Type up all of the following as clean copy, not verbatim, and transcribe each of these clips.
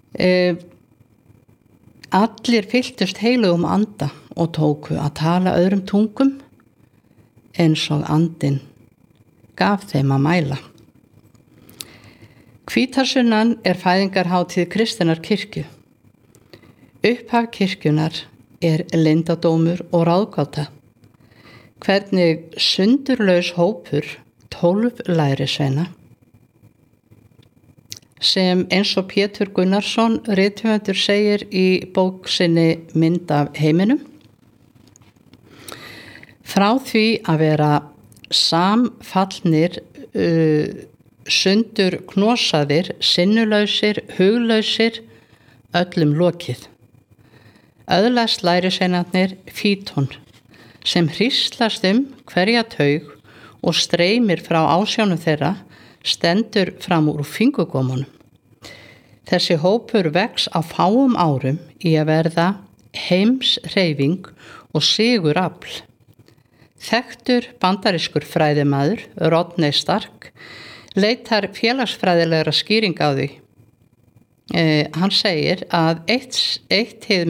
Allir fylltust heilugum anda og tóku að tala öðrum tungum eins og andinn gaf þeim að mæla. Hvítasunnan fæðingarhátíð kristinnar kirkju. Upphaf kirkjunar leyndardómur og ráðgáta. Hvernig sundurlaus hópur 12 lærisveina sem eins og Pétur Gunnarsson rithöfundur segir í bók sinni Mynd af heiminum, frá því að vera samfallnir, sundur knosaðir, sinnulausir, huglausir, öllum lokið. Öðlast lærisveinarnir fítón sem hríslast hverja taug og streymir frá ásjónum þeirra, stendur fram úr fingurgómunum. Þessi hópur vex á fáum árum í að verða heimshreyfing og sigurafl. Þekktur bandarískur fræðimaður, Rodney Stark, leitar félagsfræðilegra skýring á því. Hann segir að eitt hið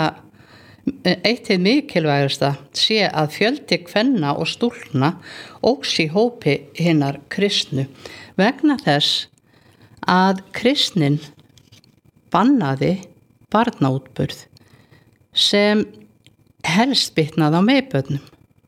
mikilvægasta sé að fjöldi kvenna og stúlkna óx í hópi hinnar kristnu vegna þess að kristnin bannaði barnaútburð sem helst bitnaði á meðbörnum.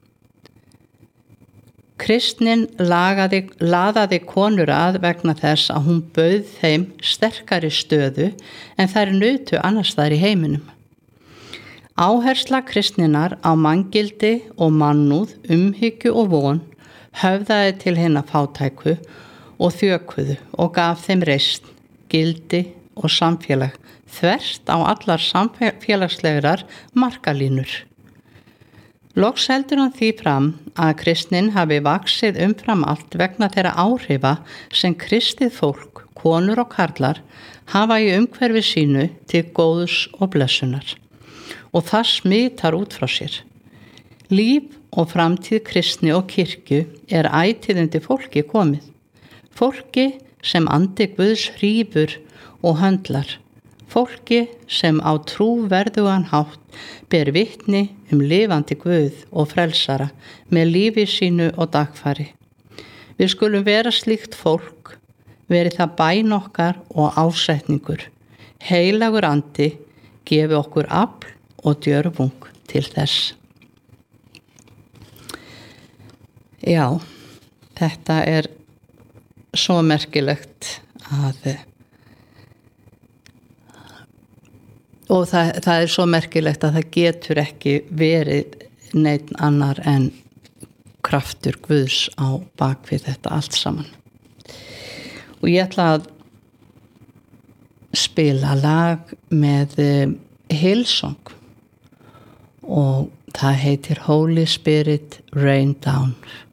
Kristnin laðaði konur að vegna þess að hún bauð þeim sterkari stöðu en þær nutu annars staðar í heiminum. Áhersla kristninnar á manngildi og mannúð, umhyggju og von höfðaði til hinna fátæku og þjökuðu og gaf þeim reisn, gildi og samfélag þvert á allar samfélagslegar markalínur. Loks heldur hann því fram að kristnin hafi vaxið umfram allt vegna þeirra áhrifa sem kristið fólk, konur og karlar, hafa í umhverfi sínu til góðs og blessunar. Og það smitar út frá sér. Líf og framtíð kristni og kirkju ætíð undir fólki komið. Fólki sem andi Guðs hrífur og höndlar. Fólki sem á trúverðugan hátt ber vitni lifandi Guð og frelsara með lífi sínu og dagfari. Við skulum vera slíkt fólk, veri það bæn okkar og ásetningur. Heilagur andi gefi okkur afl og djörfung til þess. Já, þetta svo merkilegt og það svo merkilegt að það getur ekki verið neinn annar en kraftur Guðs á bakvið þetta allt saman. Og ég ætla að spila lag með Hillsong og það heitir Holy Spirit Rain Down.